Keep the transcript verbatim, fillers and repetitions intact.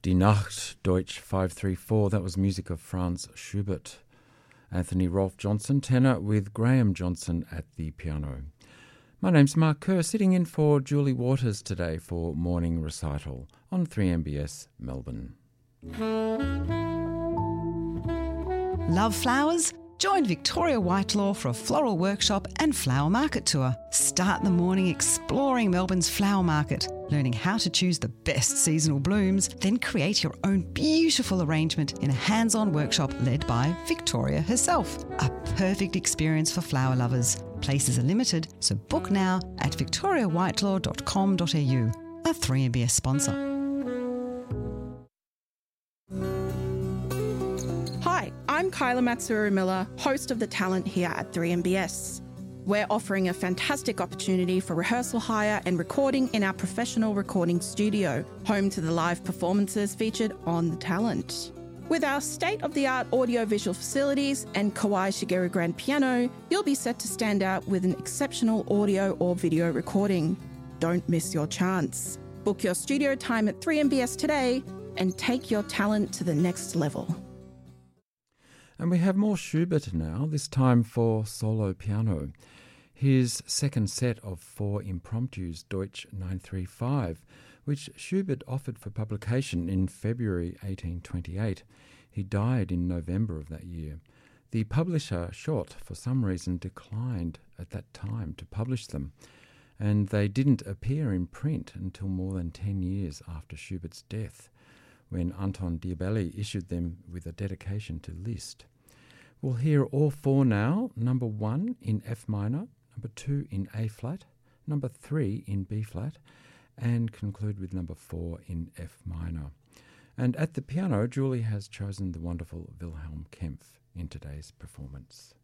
Die Nacht, Deutsch five three four, that was music of Franz Schubert. Anthony Rolfe Johnson, tenor, with Graham Johnson at the piano. My name's Mark Kerr, sitting in for Julie Waters today for Morning Recital on three M B S Melbourne. Love flowers? Join Victoria Whitelaw for a floral workshop and flower market tour. Start the morning exploring Melbourne's flower market, learning how to choose the best seasonal blooms, then create your own beautiful arrangement in a hands-on workshop led by Victoria herself. A perfect experience for flower lovers. Places are limited, so book now at victoria whitelaw dot com dot a u. A three M B S sponsor. Hi, I'm Kyla Matsuru-Miller, host of The Talent here at three M B S. We're offering a fantastic opportunity for rehearsal hire and recording in our professional recording studio, home to the live performances featured on The Talent. With our state-of-the-art audio-visual facilities and Kawai Shigeru grand piano, you'll be set to stand out with an exceptional audio or video recording. Don't miss your chance. Book your studio time at three M B S today and take your talent to the next level. And we have more Schubert now, this time for solo piano. His second set of four impromptus, Deutsch nine three five, which Schubert offered for publication in February eighteen twenty-eight. He died in November of that year. The publisher, Schott, for some reason declined at that time to publish them, and they didn't appear in print until more than ten years after Schubert's death, when Anton Diabelli issued them with a dedication to Liszt. We'll hear all four now, number one in F minor, number two in A flat, number three in B flat, and conclude with number four in F minor. And at the piano, Julie has chosen the wonderful Wilhelm Kempff in today's performance.